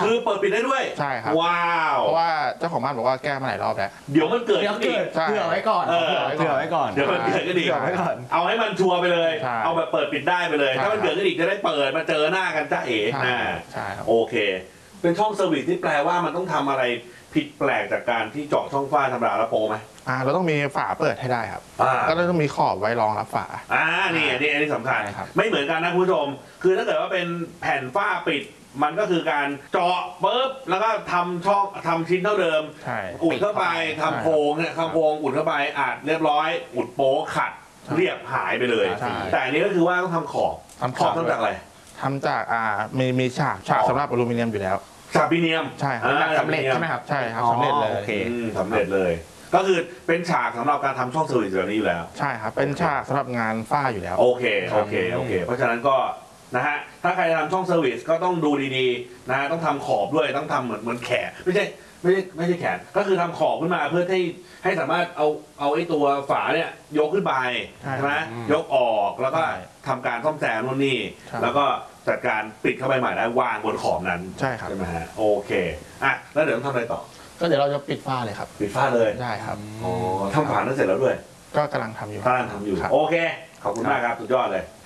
คือเปิดปิดได้ด้วยใช่ครับว้าวเพราะว่าเจ้าของบ้านบอกว่าแก้มาหลายรอบแล้วเดี๋ยวมันเกิดอีกเผื่อไว้ก่อนเผื่อไว้ก่อนเดี๋ยวมันเกิดก็ดีเอาให้มันชัวร์ไปเลยเอาแบบเปิดปิดได้ไปเลยถ้ามันเกิดก็อีกจะได้เปิดมาเจอหน้ากันจ้าเอ๋ใช่ครับโอเคเป็นช่องเซอร์วิสที่แปลว่ามันต้องทำอะไรผิดแปลกจากการที่เจาะช่องฝ้าธรรมดาแล้วโปไหมเราต้องมีฝาเปิดให้ได้ครับก็ต้องมีขอบไว้รองรับฝานี่อันนี้สำคัญไม่เหมือนกันนะคุณผู้ชมคือถ้าเกิดว่าเป็นแผ่นฝ้าปิดมันก็คือการเจาะปุ๊บแล้วก็ทำช่องทำชิ้นเท่าเดิมอุดเข้าไปทำโพรงเนี่ยทำโพรงอุดเข้าไปอัดเรียบร้อยอุดโป๊ขัดเรียบหายไปเลยแต่อันนี้ก็คือว่าต้องทำขอบทำจากอะไรทำจากมีฉากสำหรับอลูมิเนียมอยู่แล้วฉากอลูมิเนียมใช่ครับสำเร็จใช่ไหมครับใช่ครับสำเร็จเลยสำเร็จเลยก็คือเป็นฉากสำหรับการทำช่องเซอร์วิสแบบนี้อยู่แล้วใช่ครับเป็นฉากสำหรับงานฝ้าอยู่แล้วโอเคเพราะฉะนั้นก็นะฮะถ้าใครทำช่องเซอร์วิสก็ต้องดูดีๆนะต้องทำขอบด้วยต้องทำเหมือนแขนไม่ใช่แขนก็คือทำขอบขึ้นมาเพื่อให้สามารถเอาไอ้ตัวฝาเนี่ยยกขึ้นไปใช่ไหมยกออกแล้วก็ทำการซ่อมแซมนู่นนี่แล้วก็จัดการปิดเข้าไปใหม่แล้ววางบนขอบนั้นใช่ครับใช่ไหมฮะโอเคแล้วเดี๋ยวต้องทำอะไรต่อก็เดี๋ยวเราจะปิดฝ้าเลยครับปิดฝ้าเลยใช่ครับทำฝานั้นเสร็จแล้วด้วยก็กำลังทำอยู่โอเคขอบคุณมากครับสุดยอดเลย